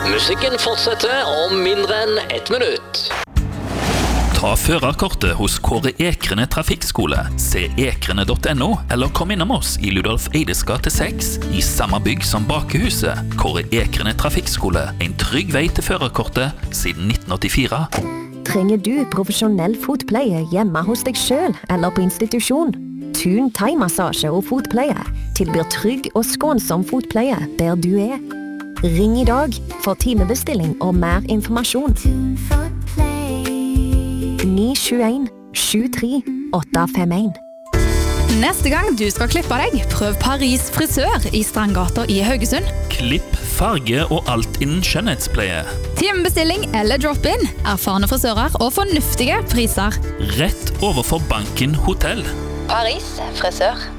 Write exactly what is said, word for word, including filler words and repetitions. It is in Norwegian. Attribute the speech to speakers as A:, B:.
A: Musikken fortsetter om mindre enn ett minutt.
B: Ta førerkortet hos Kåre Ekrene Trafikkskole, se ekrene punktum no, eller kom innom oss i Ludolf Eides gate seks, i samme bygg som Bakehuset. Kåre Ekrene Trafikkskole, en trygg vei til førerkortet siden nitten åttifire.
C: Trenger du profesjonell fotpleie hjemme hos deg selv eller på institusjon? Thun thai-massasje og fotpleie tilbyr trygg og skånsom fotpleie der du er. Ring i dag for timebestilling og mer informasjon. ni sju en sju tre åtte fem en.
D: Neste gang du skal klippe deg, prøv Paris frisør i Strandgata i Haugesund.
B: Klipp, farge og alt innen skjønnhetspleie.
D: Timebestilling eller drop-in, erfarne frisører og fornuftige priser.
B: Rett overfor Banken Hotell.
E: Paris frisør.